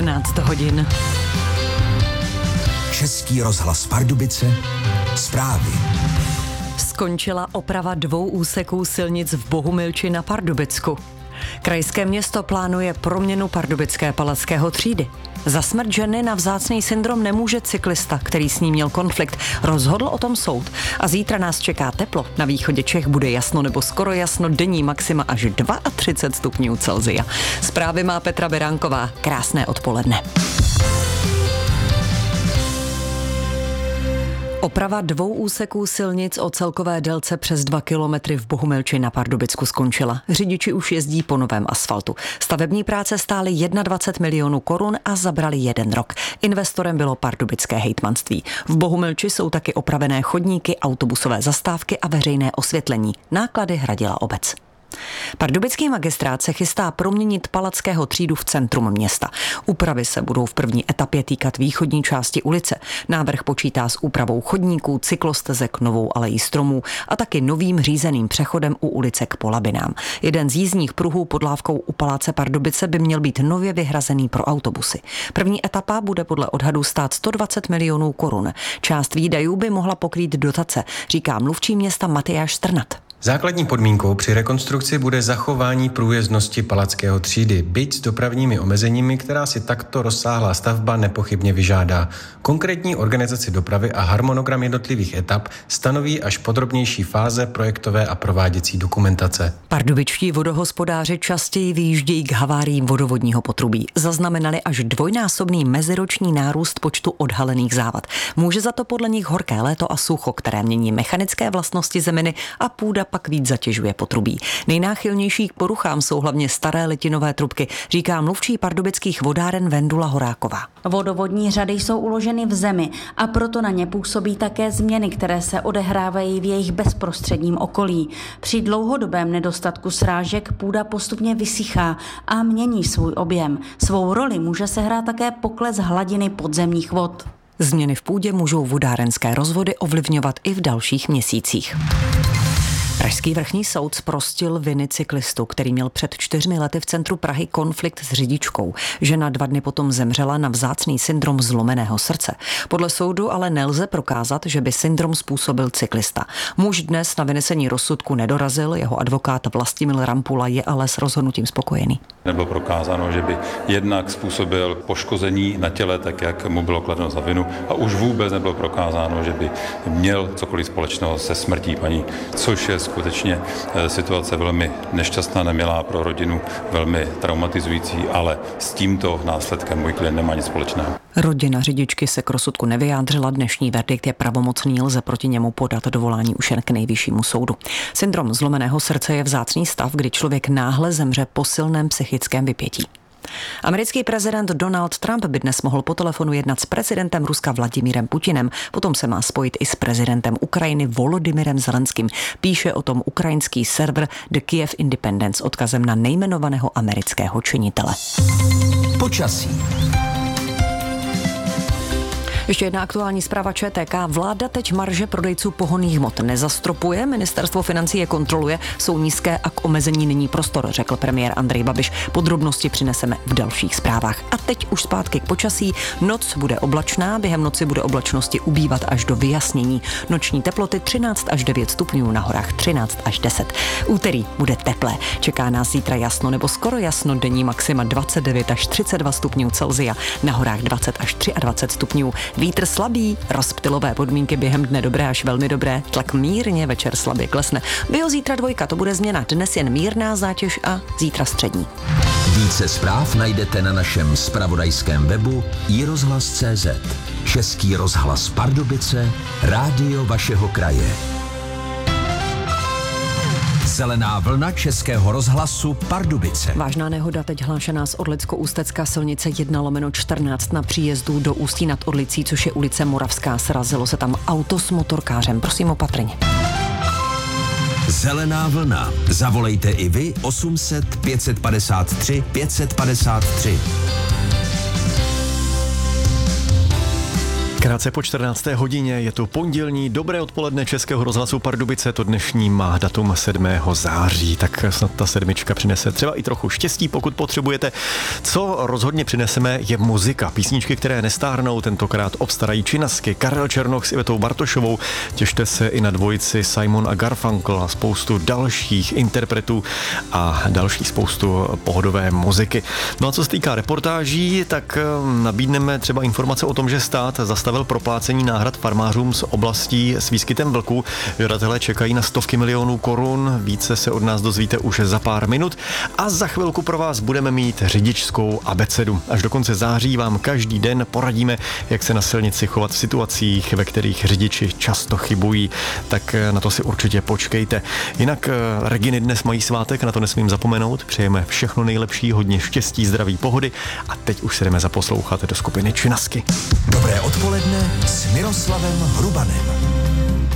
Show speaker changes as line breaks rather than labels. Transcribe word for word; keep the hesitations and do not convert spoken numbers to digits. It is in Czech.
čtrnáct hodin.
Český rozhlas Pardubice, zprávy.
Skončila oprava dvou úseků silnic v Bohumilči na Pardubicku. Krajské město plánuje proměnu pardubické palackého třídy. Za smrt ženy na vzácný syndrom nemůže cyklista, který s ní měl konflikt. Rozhodl o tom soud. A zítra nás čeká teplo. Na východě Čech bude jasno nebo skoro jasno, denní maxima až třicet dva stupňů Celsia. Zprávy má Petra Beránková. Krásné odpoledne. Oprava dvou úseků silnic o celkové délce přes dva kilometry v Bohumilči na Pardubicku skončila. Řidiči už jezdí po novém asfaltu. Stavební práce stály dvacet jedna milionů korun a zabrali jeden rok. Investorem bylo pardubické hejtmanství. V Bohumilči jsou taky opravené chodníky, autobusové zastávky a veřejné osvětlení. Náklady hradila obec. Pardubický magistrát se chystá proměnit palackého třídu v centrum města. Úpravy se budou v první etapě týkat východní části ulice. Návrh počítá s úpravou chodníků, cyklostezek, novou alejí stromů a taky novým řízeným přechodem u ulice k Polabinám. Jeden z jízdních pruhů pod lávkou u paláce Pardubice by měl být nově vyhrazený pro autobusy. První etapa bude podle odhadů stát sto dvacet milionů korun. Část výdajů by mohla pokrýt dotace, říká mluvčí města Matyáš Strnad.
Základní podmínkou při rekonstrukci bude zachování průjezdnosti palackého třídy, byť s dopravními omezeními, která si takto rozsáhlá stavba nepochybně vyžádá. Konkrétní organizaci dopravy a harmonogram jednotlivých etap stanoví až podrobnější fáze projektové a prováděcí dokumentace.
Pardubičtí vodohospodáři častěji vyjíždějí k haváriím vodovodního potrubí. Zaznamenali až dvojnásobný meziroční nárůst počtu odhalených závad. Může za to podle nich horké léto a sucho, které mění mechanické vlastnosti zeminy a půda pak víc zatěžuje potrubí. Nejnáchylnější k poruchám jsou hlavně staré litinové trubky, říká mluvčí pardubických vodáren Vendula Horáková.
Vodovodní řady jsou uloženy v zemi a proto na ně působí také změny, které se odehrávají v jejich bezprostředním okolí. Při dlouhodobém nedostatku srážek půda postupně vysychá a mění svůj objem. Svou roli může sehrát také pokles hladiny podzemních vod.
Změny v půdě můžou vodárenské rozvody ovlivňovat i v dalších měsících. Pražský vrchní soud zprostil viny cyklistu, který měl před čtyřmi lety v centru Prahy konflikt s řidičkou. Žena dva dny potom zemřela na vzácný syndrom zlomeného srdce. Podle soudu ale nelze prokázat, že by syndrom způsobil cyklista. Muž dnes na vynesení rozsudku nedorazil, jeho advokát Vlastimil Rampula je ale s rozhodnutím spokojený.
Nebylo prokázáno, že by jednak způsobil poškození na těle, tak jak mu bylo kladeno za vinu, a už vůbec nebylo prokázáno, že by měl cokoliv společného se smrtí paní, což je skutečně situace velmi nešťastná, nemilá pro rodinu, velmi traumatizující, ale s tímto následkem můj klient nemá nic společného.
Rodina řidičky se k rozsudku nevyjádřila, dnešní verdikt je pravomocný, lze proti němu podat dovolání už jen k nejvyššímu soudu. Syndrom zlomeného srdce je vzácný stav, kdy člověk náhle zemře po silném psychickém vypětí. Americký prezident Donald Trump by dnes mohl po telefonu jednat s prezidentem Ruska Vladimírem Putinem, potom se má spojit i s prezidentem Ukrajiny Volodymyrem Zelenským. Píše o tom ukrajinský server The Kiev Independent s odkazem na nejmenovaného amerického činitele.
Počasí.
Ještě jedna aktuální zpráva Č T K. Vláda teď marže prodejců pohonných hmot nezastropuje, ministerstvo financí je kontroluje, jsou nízké a k omezení není prostor, řekl premiér Andrej Babiš. Podrobnosti přineseme v dalších zprávách. A teď už zpátky k počasí. Noc bude oblačná, během noci bude oblačnosti ubývat až do vyjasnění. Noční teploty třináct až devět stupňů, na horách třináct až deset. Úterý bude teplé. Čeká nás zítra jasno nebo skoro jasno, denní maxima dvacet devět až třicet dva stupňů Celsia, na horách dvacet až dvacet tři stupňů. Vítr slabý, rozptylové podmínky během dne dobré až velmi dobré, tlak mírně, večer slabě klesne. Bio zítra dvojka, to bude změna, dnes jen mírná zátěž a zítra střední.
Více zpráv najdete na našem zpravodajském webu i rozhlas tečka cé zet. Český rozhlas Pardubice, rádio vašeho kraje. Zelená vlna Českého rozhlasu Pardubice.
Vážná nehoda teď hlášená z Orlicko-Ústecká silnice jedna lomeno čtrnáct na příjezdu do Ústí nad Orlicí, což je ulice Moravská. Srazilo se tam auto s motorkářem. Prosím opatrně.
Zelená vlna. Zavolejte i vy osm set pět padesát tři pět padesát tři.
Krátce po čtrnácté hodině je tu pondělní dobré odpoledne Českého rozhlasu Pardubice. To dnešní má datum sedmého září, tak snad ta sedmička přinese třeba i trochu štěstí, pokud potřebujete. Co rozhodně přineseme, je muzika. Písničky, které nestárnou, tentokrát obstarají Činasky, Karel Černoch s Ivetou Bartošovou. Těšte se i na dvojici Simon a Garfunkel a spoustu dalších interpretů a další spoustu pohodové muziky. No a co se týká reportáží, tak nabídneme třeba informace o tom, že stát zastavil proplácení náhrad farmářům z oblastí s výskytem vlků. Žadatelé čekají na stovky milionů korun, více se od nás dozvíte už za pár minut a za chvilku pro vás budeme mít řidičskou abecedu. Až do konce září vám každý den poradíme, jak se na silnici chovat v situacích, ve kterých řidiči často chybují, tak na to si určitě počkejte. Jinak Reginy dnes mají svátek, na to nesmím zapomenout, přejeme všechno nejlepší, hodně štěstí, zdraví, pohody a teď už se jdeme zaposlouchat do skupiny Činasky.
Dobré odpoledne s Miroslavem Hrubanem.